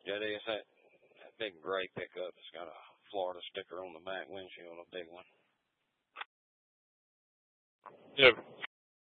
JD, it's that big gray pickup. It's got a Florida sticker on the back windshield, a big one. Yep.